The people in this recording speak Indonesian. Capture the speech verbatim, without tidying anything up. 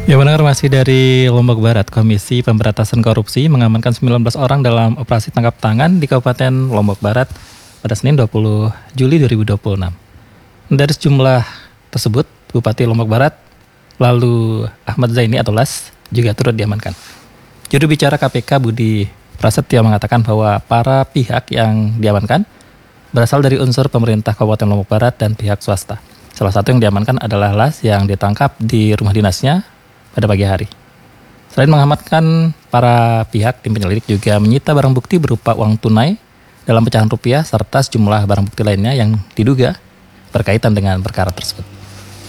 Ya benar, masih dari Lombok Barat, Komisi Pemberantasan Korupsi mengamankan sembilan belas orang dalam operasi tangkap tangan di Kabupaten Lombok Barat pada Senin dua puluh Juli dua ribu dua puluh enam. Dari sejumlah tersebut, Bupati Lombok Barat, lalu Ahmad Zaini atau Las, juga turut diamankan. Juru bicara K P K Budi Prasetyo mengatakan bahwa para pihak yang diamankan berasal dari unsur pemerintah Kabupaten Lombok Barat dan pihak swasta. Salah satu yang diamankan adalah Las yang ditangkap di rumah dinasnya pada pagi hari. Selain mengamankan para pihak, tim penyelidik juga menyita barang bukti berupa uang tunai dalam pecahan rupiah serta sejumlah barang bukti lainnya yang diduga berkaitan dengan perkara tersebut.